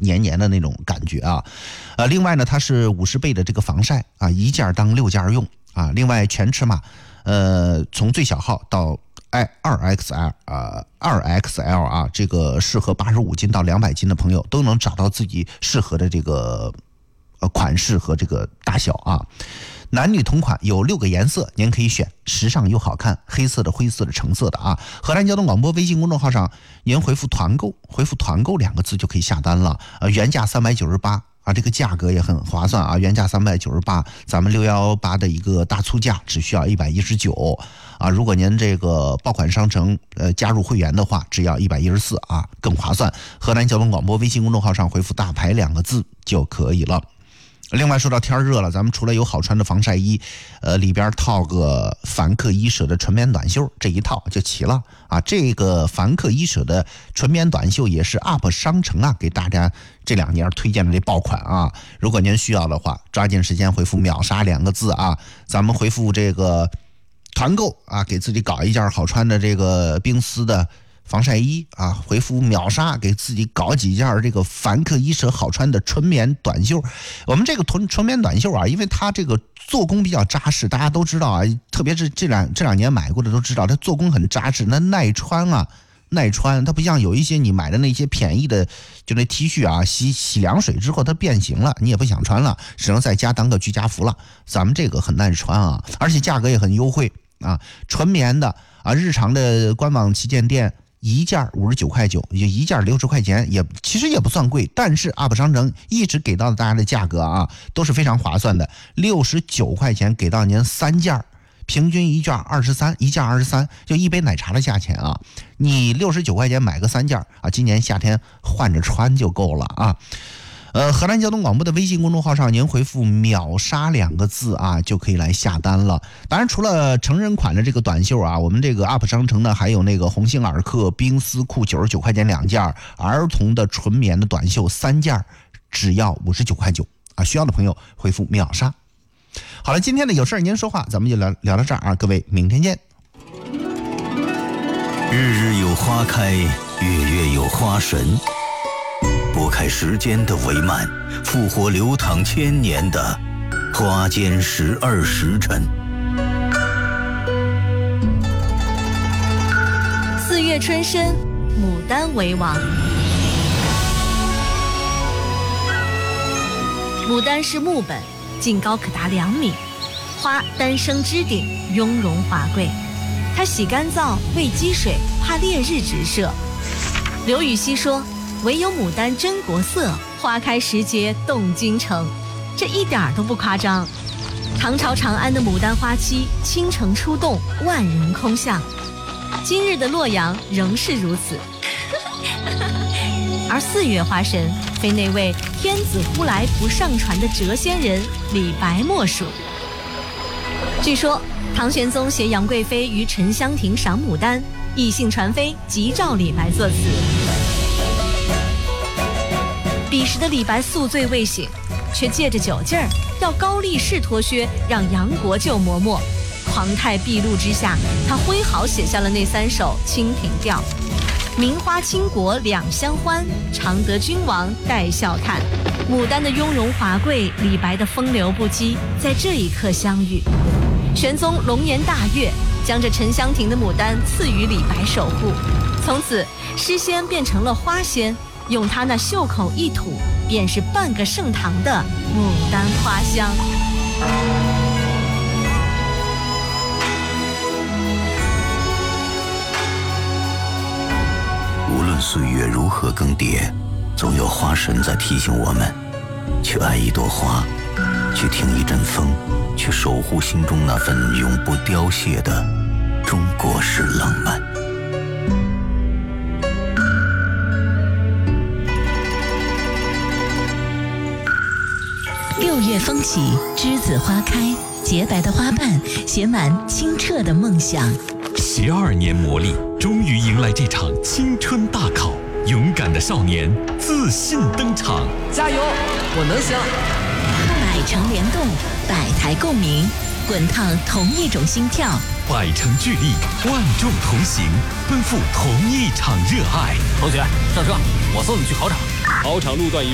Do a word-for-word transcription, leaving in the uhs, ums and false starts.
黏黏的那种感觉啊。呃，另外呢，它是五十倍的这个防晒啊，一件当六件用啊。另外全尺码，呃，从最小号到二 X L 啊，二 X L 啊，这个适合八十五斤到两百斤的朋友都能找到自己适合的这个呃款式和这个大小啊。男女同款，有六个颜色，您可以选时尚又好看，黑色的、灰色的、橙色的啊。河南交通广播微信公众号上，您回复团购，回复团购两个字就可以下单了。呃，原价三百九十八。啊，这个价格也很划算啊，原价三百九十八，咱们六一八的一个大促价只需要一百一十九啊。如果您这个爆款商城呃加入会员的话，只要一百一十四啊，更划算。河南交通广播微信公众号上回复大牌两个字就可以了。另外说到天热了，咱们除了有好穿的防晒衣，呃，里边套个凡客衣舍的纯棉短袖，这一套就齐了啊。这个凡客衣舍的纯棉短袖也是 U P 商城啊给大家这两年推荐的这爆款啊。如果您需要的话，抓紧时间回复秒杀两个字啊，咱们回复这个团购啊，给自己搞一件好穿的这个冰丝的防晒衣啊，回复秒杀给自己搞几件这个凡客衣舍好穿的纯棉短袖。我们这个纯纯棉短袖啊，因为它这个做工比较扎实，大家都知道啊，特别是这两这两年买过的都知道，它做工很扎实，那耐穿啊，耐穿。它不像有一些你买的那些便宜的，就那 T 恤啊，洗洗凉水之后它变形了，你也不想穿了，只能在家当个居家服了。咱们这个很耐穿啊，而且价格也很优惠啊，纯棉的啊，日常的官网旗舰店。一件五十九块九，也一件六十块钱，也其实也不算贵，但是 U P 商城一直给到大家的价格啊，都是非常划算的，六十九块钱给到您三件，平均一件二十三，一件二十三，就一杯奶茶的价钱啊，你六十九块钱买个三件啊，今年夏天换着穿就够了啊。呃，河南交通广播的微信公众号上，您回复秒杀两个字啊，就可以来下单了。当然，除了成人款的这个短袖啊，我们这个 U P 商城呢，还有那个鸿星尔克冰丝裤九十九块钱两件，儿童的纯棉的短袖三件，只要五十九块九啊。需要的朋友回复秒杀。好了，今天的有事您说话，咱们就聊聊到这儿啊，各位，明天见。 日日有花开，月月有花神。拨开时间的帷幔，复活流淌千年的花间十二时辰。 四月春深，牡丹为王。牡丹是木本，茎高可达两米，花单生枝顶，雍容华贵。它喜干燥，畏积水，怕烈日直射。刘禹锡说，唯有牡丹真国色，花开时节动京城。这一点都不夸张。唐朝长安的牡丹花期，倾城出动，万人空巷。今日的洛阳仍是如此。而四月花神，非那位天子呼来不上船的谪仙人李白莫属。据说唐玄宗携杨贵妃于沉香亭赏牡丹，异兴传飞，急召李白作词。彼时的李白宿醉未醒，却借着酒劲儿要高力士脱靴，让杨国舅磨墨。狂态毕露之下，他挥毫写下了那三首《清平调》：名花倾国两相欢，常得君王带笑看。牡丹的雍容华贵，李白的风流不羁，在这一刻相遇。玄宗龙颜大悦，将这沉香亭的牡丹赐予李白守护。从此诗仙变成了花仙，用他那袖口一吐，便是半个盛唐的牡丹花香。 无论岁月如何更迭，总有花神在提醒我们，去爱一朵花，去听一阵风，去守护心中那份永不凋谢的中国式浪漫。 六月风起，栀子花开，洁白的花瓣写满清澈的梦想。 十二年磨砺，终于迎来这场青春大考。勇敢的少年自信登场， 加油，我能行！ 百城联动，百台共鸣，滚烫同一种心跳。 百城聚力，万众同行，奔赴同一场热爱。 同学，上车，我送你去考场。 考场路段已